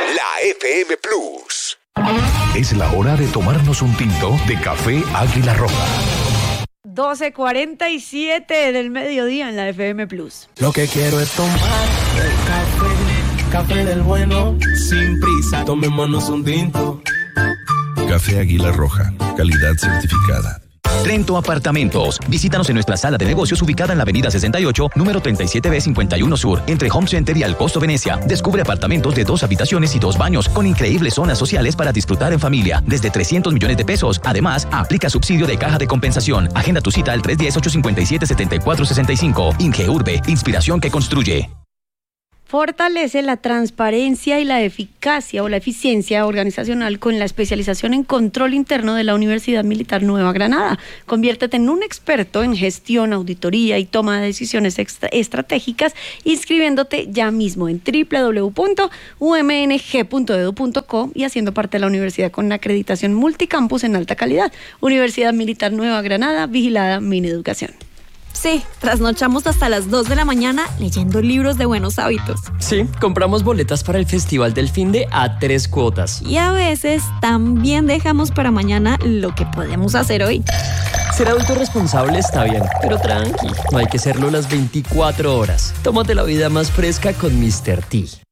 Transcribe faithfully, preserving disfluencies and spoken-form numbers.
La F M Plus. Es la hora de tomarnos un tinto de café Águila Roja. doce cuarenta y siete del mediodía en la F M Plus. Lo que quiero es tomar el café, café del bueno, sin prisa, tomémonos un tinto. Café Águila Roja, calidad certificada. Trento Apartamentos. Visítanos en nuestra sala de negocios ubicada en la avenida sesenta y ocho, número treinta y siete B cincuenta y uno Sur, entre Home Center y Alcosto Venecia. Descubre apartamentos de dos habitaciones y dos baños, con increíbles zonas sociales para disfrutar en familia, desde trescientos millones de pesos. Además, aplica subsidio de caja de compensación. Agenda tu cita al tres uno cero, ocho cinco siete, siete cuatro seis cinco. Ingeurbe, inspiración que construye. Fortalece la transparencia y la eficacia o la eficiencia organizacional con la especialización en control interno de la Universidad Militar Nueva Granada. Conviértete en un experto en gestión, auditoría y toma de decisiones extra- estratégicas inscribiéndote ya mismo en doble u doble u doble u punto u m n g punto e d u punto co y haciendo parte de la universidad con acreditación multicampus en alta calidad. Universidad Militar Nueva Granada, vigilada Mineducación. Sí, trasnochamos hasta las dos de la mañana leyendo libros de buenos hábitos. Sí, compramos boletas para el Festival del Finde a tres cuotas. Y a veces también dejamos para mañana lo que podemos hacer hoy. Ser adulto responsable está bien, pero tranqui, no hay que serlo las veinticuatro horas. Tómate la vida más fresca con míster T.